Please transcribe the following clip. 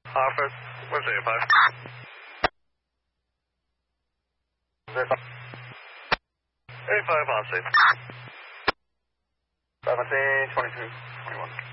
Office, what's it, 5? 85 on C. 5 on C, 22, 21.